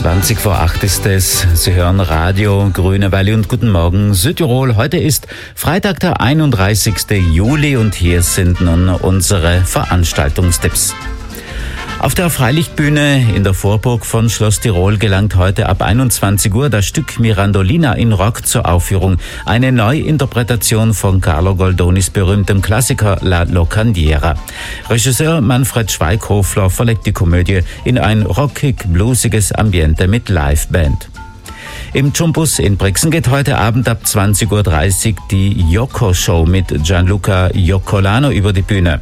20 vor 8 ist es. Sie hören Radio Grüne Welle und guten Morgen Südtirol. Heute ist Freitag, der 31. Juli und hier sind nun unsere Veranstaltungstipps. Auf der Freilichtbühne in der Vorburg von Schloss Tirol gelangt heute ab 21 Uhr das Stück Mirandolina in Rock zur Aufführung. Eine Neuinterpretation von Carlo Goldonis berühmtem Klassiker La Locandiera. Regisseur Manfred Schweighöfler verlegt die Komödie in ein rockig-bluesiges Ambiente mit Liveband. Im Jumbus in Brixen geht heute Abend ab 20.30 Uhr die Yoko-Show mit Gianluca Joccolano über die Bühne.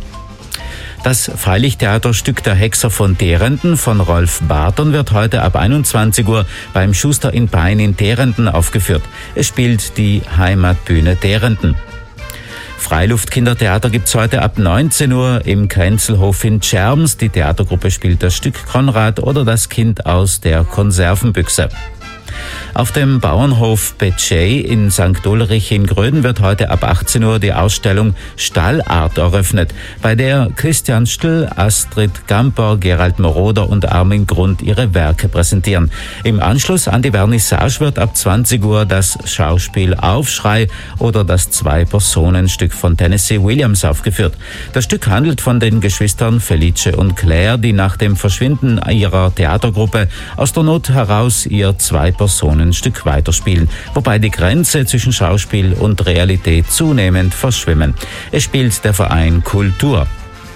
Das Freilichttheaterstück Der Hexer von Derenden von Rolf Barton wird heute ab 21 Uhr beim Schuster in Pein in Derenden aufgeführt. Es spielt die Heimatbühne Derenden. Freiluftkindertheater gibt's heute ab 19 Uhr im Kränzelhof in Tscherms. Die Theatergruppe spielt das Stück Konrad oder das Kind aus der Konservenbüchse. Auf dem Bauernhof Betschei in St. Ulrich in Gröden wird heute ab 18 Uhr die Ausstellung Stallart eröffnet, bei der Christian Stl, Astrid Gamper, Gerald Moroder und Armin Grund ihre Werke präsentieren. Im Anschluss an die Vernissage wird ab 20 Uhr das Schauspiel Aufschrei oder das Zwei-Personen-Stück von Tennessee Williams aufgeführt. Das Stück handelt von den Geschwistern Felice und Claire, die nach dem Verschwinden ihrer Theatergruppe aus der Not heraus ihr Zwei-Personen-Stück weiterspielen, wobei die Grenze zwischen Schauspiel und Realität zunehmend verschwimmen. Es spielt der Verein Kultur.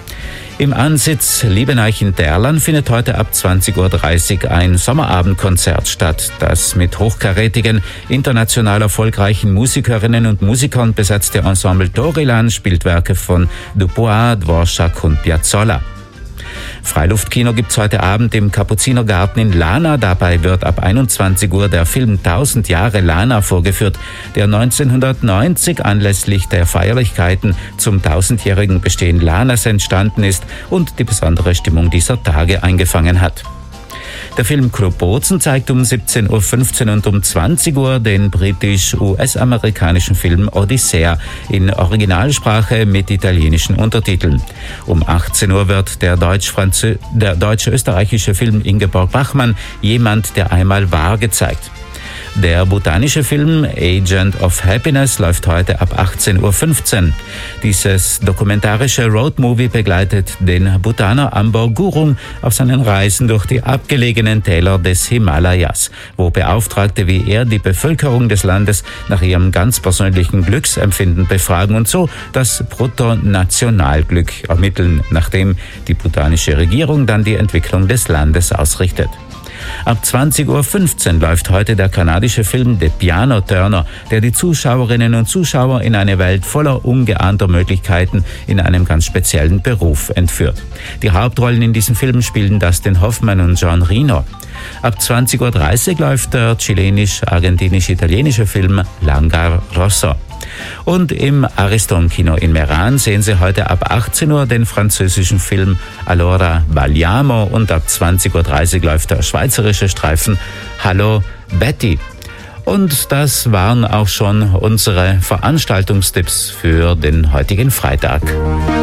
Im Ansitz Liebeneichen-Derlan findet heute ab 20.30 Uhr ein Sommerabendkonzert statt. Das mit hochkarätigen, international erfolgreichen Musikerinnen und Musikern besetzte Ensemble Torilan spielt Werke von Dubois, Dvorak und Piazzolla. Freiluftkino gibt's heute Abend im Kapuzinergarten in Lana. Dabei wird ab 21 Uhr der Film 1000 Jahre Lana vorgeführt, der 1990 anlässlich der Feierlichkeiten zum 1000-jährigen Bestehen Lanas entstanden ist und die besondere Stimmung dieser Tage eingefangen hat. Der Film Club Bozen zeigt um 17.15 Uhr und um 20 Uhr den britisch-US-amerikanischen Film Odyssea in Originalsprache mit italienischen Untertiteln. Um 18 Uhr wird der deutsche-österreichische Film Ingeborg Bachmann Jemand, der einmal war gezeigt. Der botanische Film Agent of Happiness läuft heute ab 18.15 Uhr. Dieses dokumentarische Roadmovie begleitet den Bhutaner Ambor Gurung auf seinen Reisen durch die abgelegenen Täler des Himalayas, wo Beauftragte wie er die Bevölkerung des Landes nach ihrem ganz persönlichen Glücksempfinden befragen und so das Bruttonationalglück ermitteln, nachdem die bhutanische Regierung dann die Entwicklung des Landes ausrichtet. Ab 20.15 Uhr läuft heute der kanadische Film The Piano Turner, der die Zuschauerinnen und Zuschauer in eine Welt voller ungeahnter Möglichkeiten in einem ganz speziellen Beruf entführt. Die Hauptrollen in diesem Film spielen Dustin Hoffman und John Reno. Ab 20.30 Uhr läuft der chilenisch-argentinisch-italienische Film Langar Rosso. Und im Ariston-Kino in Meran sehen Sie heute ab 18 Uhr den französischen Film Allora Balliamo und ab 20.30 Uhr läuft der schweizerische Streifen Hallo Betty. Und das waren auch schon unsere Veranstaltungstipps für den heutigen Freitag.